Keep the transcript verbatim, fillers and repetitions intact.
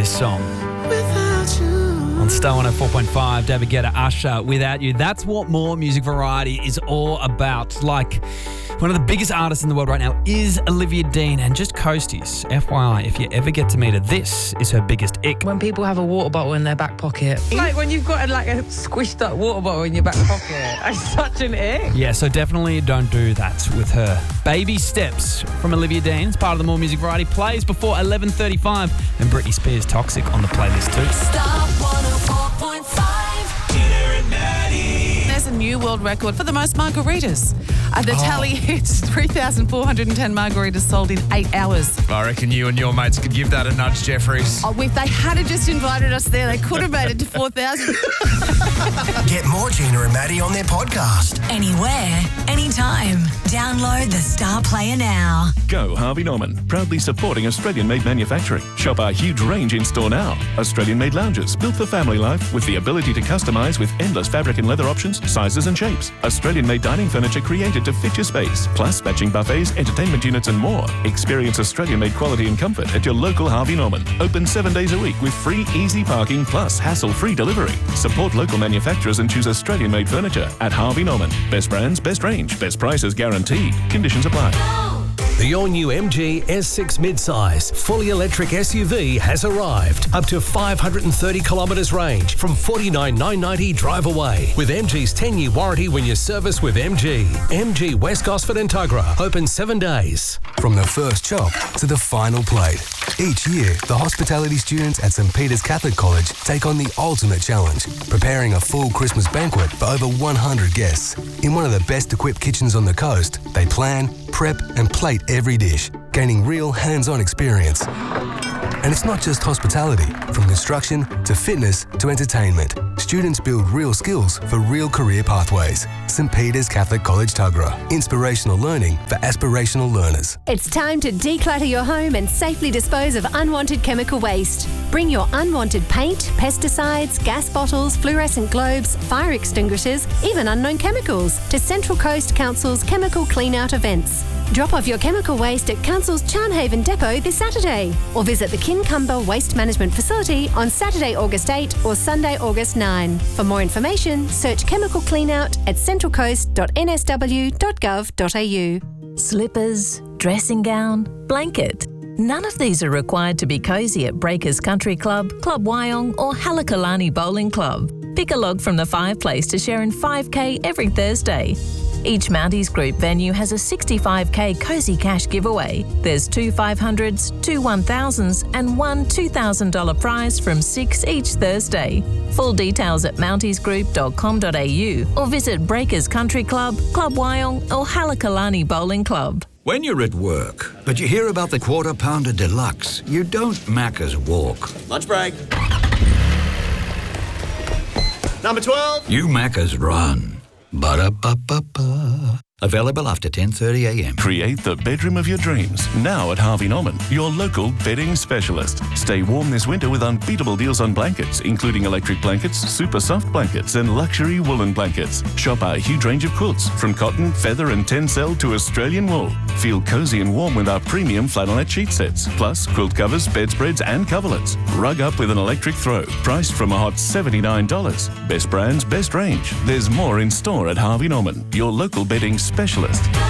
this song. On Star one oh four point five, David Guetta, Usher, Without You. That's what More Music Variety is all about. Like, one of the biggest artists in the world right now is Olivia Dean. And just coasties, F Y I, if you ever get to meet her, this is her biggest ick. When people have a water bottle in their back pocket. Like when you've got a, like a squished up water bottle in your back pocket. That's such an ick. Yeah, so definitely don't do that with her. Baby Steps from Olivia Dean. It's part of the More Music Variety. Plays before eleven thirty-five. And Britney Spears' Toxic on the playlist too. Star one oh four point five. Tina and Maddie. There's a new world record for the most margaritas. Uh, the Oh. tally hits three thousand four hundred ten margaritas sold in eight hours. I reckon you and your mates could give that a nudge, Jeffries. Oh, if they had just invited us there, they could have made it to four thousand. Get more Gina and Maddie on their podcast. Anywhere, anytime. Download the Star Player now. Go Harvey Norman, proudly supporting Australian-made manufacturing. Shop our huge range in store now. Australian-made lounges built for family life with the ability to customise with endless fabric and leather options, sizes and shapes. Australian-made dining furniture created to fit your space, plus matching buffets, entertainment units and more. Experience Australian-made quality and comfort at your local Harvey Norman. Open seven days a week with free easy parking plus hassle-free delivery. Support local manufacturers and choose Australian-made furniture at Harvey Norman. Best brands, best range, best prices guaranteed. Conditions apply. The all-new M G S six midsize, fully electric S U V has arrived. Up to five hundred thirty kilometres range from forty-nine thousand nine hundred ninety drive away. With M G's ten-year warranty when you service with M G. M G West Gosford and Tuggerah. Open seven days. From the first chop to the final plate. Each year, the hospitality students at St Peter's Catholic College take on the ultimate challenge, preparing a full Christmas banquet for over one hundred guests. In one of the best-equipped kitchens on the coast, they plan, prep and plate every dish, gaining real hands-on experience. And it's not just hospitality. From construction to fitness to entertainment, students build real skills for real career pathways. St Peter's Catholic College Tuggerah. Inspirational learning for aspirational learners. It's time to declutter your home and safely dispose of unwanted chemical waste. Bring your unwanted paint, pesticides, gas bottles, fluorescent globes, fire extinguishers, even unknown chemicals to Central Coast Council's chemical clean-out events. Drop off your chemical waste at Council's Charnhaven Depot this Saturday, or visit the Kincumber Waste Management Facility on Saturday, August eighth or Sunday, August ninth. For more information, search Chemical Cleanout at central coast dot n s w dot gov dot a u. Slippers, dressing gown, blanket. None of these are required to be cosy at Breakers Country Club, Club Wyong or Halakalani Bowling Club. Pick a log from the fireplace to share in five K every Thursday. Each Mounties Group venue has a sixty-five K Cozy Cash giveaway. There's two five hundreds, two one thousands and one two thousand dollars prize from six each Thursday. Full details at mounties group dot com dot a u or visit Breakers Country Club, Club Wyong or Halakalani Bowling Club. When you're at work, but you hear about the Quarter Pounder Deluxe, you don't Macca's walk. Lunch break. Number twelve. You Macca's run. Ba-da-ba-ba-ba. Available after ten thirty a m. Create the bedroom of your dreams. Now at Harvey Norman, your local bedding specialist. Stay warm this winter with unbeatable deals on blankets, including electric blankets, super soft blankets, and luxury woolen blankets. Shop our huge range of quilts, from cotton, feather, and tencel to Australian wool. Feel cozy and warm with our premium flannelette sheet sets, plus quilt covers, bedspreads, and coverlets. Rug up with an electric throw, priced from a hot seventy-nine dollars. Best brands, best range. There's more in store at Harvey Norman, your local bedding specialist.